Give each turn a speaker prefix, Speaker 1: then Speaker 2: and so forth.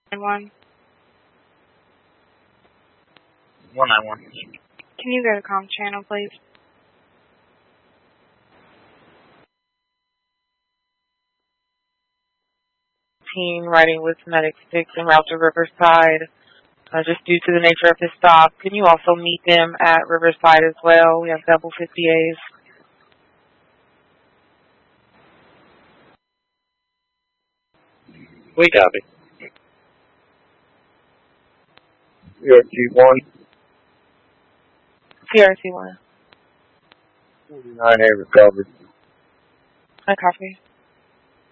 Speaker 1: 191.
Speaker 2: 191.
Speaker 1: Can you go to comm channel, please?
Speaker 3: Team riding with medic 6 en route to Riverside. Just due to the nature of his stop, can you also meet them at Riverside as well? We have double 50As.
Speaker 2: We copy.
Speaker 4: CRT1.
Speaker 3: CRT1.
Speaker 4: 49A recovered.
Speaker 3: I copy.